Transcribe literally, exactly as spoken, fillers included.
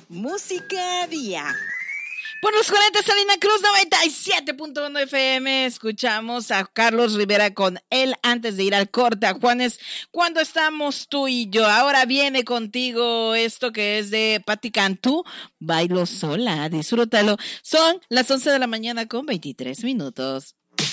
Música Día. Por los cuarenta, Salina Cruz, noventa y siete punto uno F M. Escuchamos a Carlos Rivera con él antes de ir al corte. A Juanes, cuando estamos tú y yo. Ahora viene contigo esto que es de Patti Cantú. Bailo sola, disfrútalo. Son las once de la mañana con veintitrés minutos.